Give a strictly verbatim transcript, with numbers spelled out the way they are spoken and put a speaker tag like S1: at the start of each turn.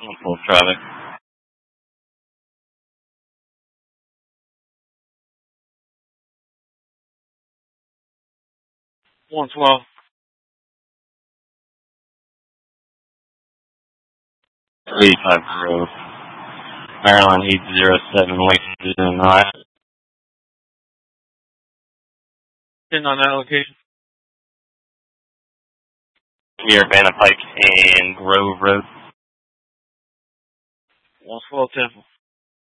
S1: Full traffic. one twelve. eighty-five Grove. Maryland eight zero seven, Lexington, Ohio. In on that location. Near Vanna Pike and Grove Road. one twelve Temple.